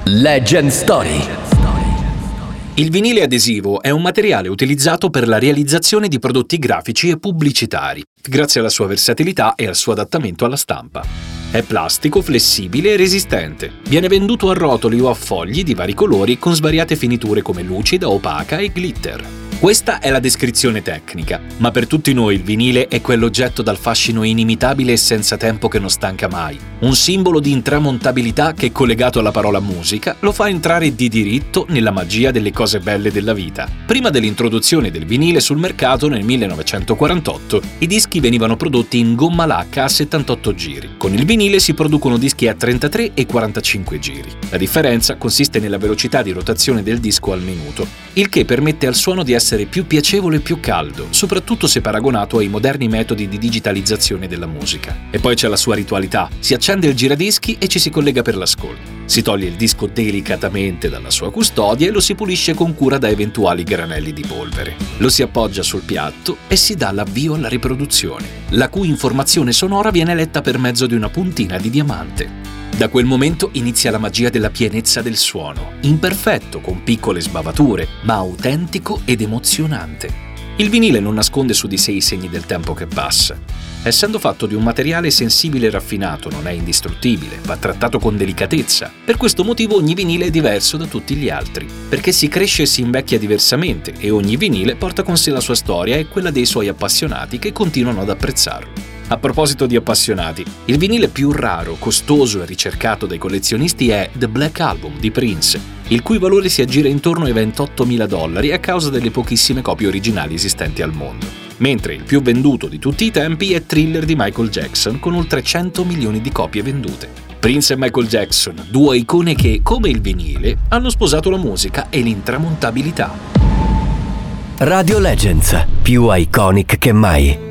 Legend Story. Il vinile adesivo è un materiale utilizzato per la realizzazione di prodotti grafici e pubblicitari, grazie alla sua versatilità e al suo adattamento alla stampa. È plastico, flessibile e resistente. Viene venduto a rotoli o a fogli di vari colori con svariate finiture come lucida, opaca e glitter. Questa è la descrizione tecnica, ma per tutti noi il vinile è quell'oggetto dal fascino inimitabile e senza tempo che non stanca mai. Un simbolo di intramontabilità che, collegato alla parola musica, lo fa entrare di diritto nella magia delle cose belle della vita. Prima dell'introduzione del vinile sul mercato nel 1948, i dischi venivano prodotti in gomma lacca a 78 giri. Con il vinile si producono dischi a 33 e 45 giri. La differenza consiste nella velocità di rotazione del disco al minuto, il che permette al suono di essere più piacevole e più caldo, soprattutto se paragonato ai moderni metodi di digitalizzazione della musica. E poi c'è la sua ritualità: si accende il giradischi e ci si collega per l'ascolto. Si toglie il disco delicatamente dalla sua custodia e lo si pulisce con cura da eventuali granelli di polvere. Lo si appoggia sul piatto e si dà l'avvio alla riproduzione, la cui informazione sonora viene letta per mezzo di una puntina di diamante. Da quel momento inizia la magia della pienezza del suono, imperfetto, con piccole sbavature, ma autentico ed emozionante. Il vinile non nasconde su di sé i segni del tempo che passa. Essendo fatto di un materiale sensibile e raffinato, non è indistruttibile, va trattato con delicatezza. Per questo motivo ogni vinile è diverso da tutti gli altri, perché si cresce e si invecchia diversamente e ogni vinile porta con sé la sua storia e quella dei suoi appassionati che continuano ad apprezzarlo. A proposito di appassionati, il vinile più raro, costoso e ricercato dai collezionisti è The Black Album di Prince, il cui valore si aggira intorno ai $28.000 a causa delle pochissime copie originali esistenti al mondo. Mentre il più venduto di tutti i tempi è Thriller di Michael Jackson, con oltre 100 milioni di copie vendute. Prince e Michael Jackson, due icone che, come il vinile, hanno sposato la musica e l'intramontabilità. Radio Legends, più iconic che mai.